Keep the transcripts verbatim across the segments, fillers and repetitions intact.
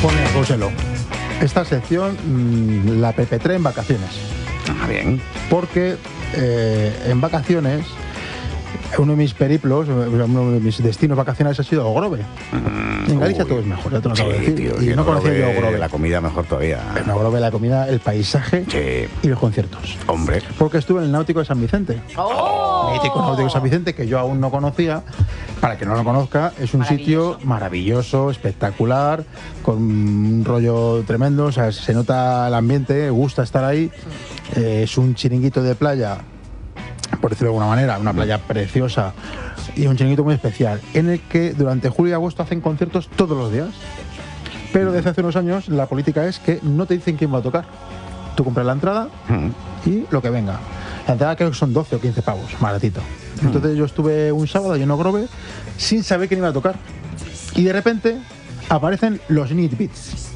pone Góselo. Esta sección mmm, la perpetré en vacaciones. Ah, bien. Porque eh, en vacaciones, uno de mis periplos, uno de mis destinos vacacionales ha sido Ogrove. Mm, en Galicia uy. Todo es mejor, ya te lo acabo sí, de decir. Tío, y y no conocía yo Ogrove. La comida mejor todavía. En Ogrove la comida, el paisaje sí. y los conciertos. Hombre. Porque estuve en el Náutico de San Vicente. ¡Oh! Mítico Náutico de San Vicente, que yo aún no conocía. Para que no lo conozca, es un sitio maravilloso, espectacular, con un rollo tremendo. O sea, se nota el ambiente, gusta estar ahí. Eh, es un chiringuito de playa, por decirlo de alguna manera, una playa preciosa y un chiringuito muy especial, en el que durante julio y agosto hacen conciertos todos los días. Pero desde hace unos años la política es que no te dicen quién va a tocar. Tú compras la entrada y lo que venga. La entrada creo que son doce o quince pavos, baratito. Entonces yo estuve un sábado allí en Ogrove sin saber quién iba a tocar. Y de repente aparecen los Nitbeats.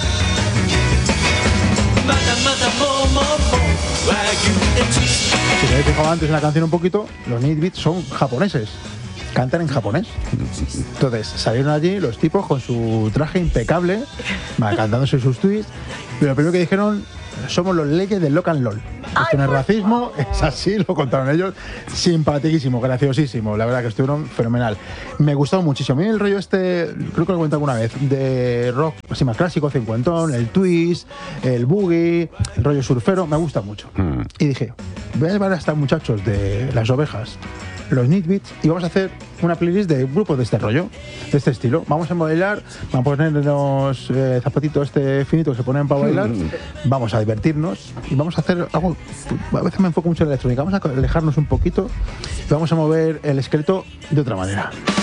Si me habéis fijado antes en la canción un poquito, los Nitbeats son japoneses. Cantan en japonés. Entonces salieron allí los tipos con su traje impecable, cantándose sus tweets. Y lo primero que dijeron: somos los leyes del lock and roll. Esto no es racismo, es así, lo contaron ellos. Simpaticísimo, graciosísimo. La verdad que estuvieron fenomenal. Me gustó muchísimo. A mí el rollo este, creo que lo he comentado alguna vez, de rock así más clásico, cincuentón, el twist, el boogie, el rollo surfero, me gusta mucho. Mm. Y dije, voy a llevar a estos muchachos de Las Ovejas, los Nitbeats, y vamos a hacer una playlist de grupos de este rollo, de este estilo. Vamos a bailar, vamos a ponernos eh, zapatitos este finito que se ponen para bailar, mm. vamos a divertirnos y vamos a hacer algo. A veces me enfoco mucho en la electrónica, vamos a alejarnos un poquito y vamos a mover el esqueleto de otra manera.